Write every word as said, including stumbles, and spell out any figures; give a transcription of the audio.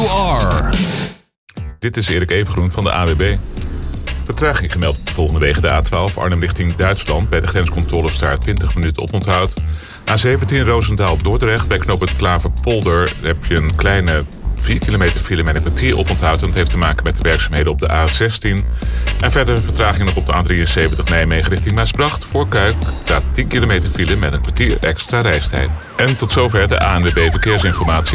you are. Dit is Erik Evengroen van de A W B. Vertraging gemeld op de volgende wegen: de A twaalf Arnhem richting Duitsland. Bij de grenscontrole staat twintig minuten oponthoud. A zeventien Roosendaal-Dordrecht. Bij knooppunt Klaverpolder heb je een kleine vier kilometer file met een kwartier oponthoud. En dat heeft te maken met de werkzaamheden op de A zestien. En verder vertraging nog op de A drieënzeventig Nijmegen richting Maasbracht. Voor Kuik staat tien kilometer file met een kwartier extra reistijd. En tot zover de A N W B Verkeersinformatie.